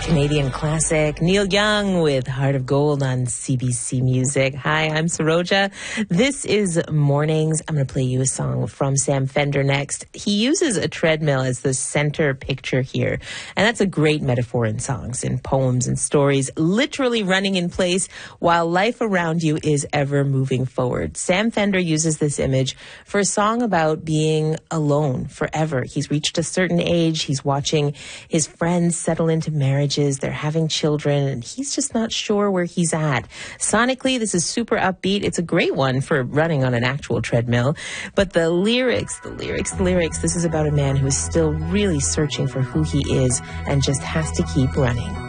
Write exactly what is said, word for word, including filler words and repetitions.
Canadian classic. Neil Young with Heart of Gold on C B C Music. Hi, I'm Saroja. This is Mornings. I'm going to play you a song from Sam Fender next. He uses a treadmill as the center picture here. And that's a great metaphor in songs, in poems and stories, literally running in place while life around you is ever moving forward. Sam Fender uses this image for a song about being alone forever. He's reached a certain age. He's watching his friends settle into marriages. They're having children, and he's just not sure where he's at. Sonically, this is super upbeat. It's a great one for running on an actual treadmill. But the lyrics, the lyrics, the lyrics, this is about a man who is still really searching for who he is and just has to keep running.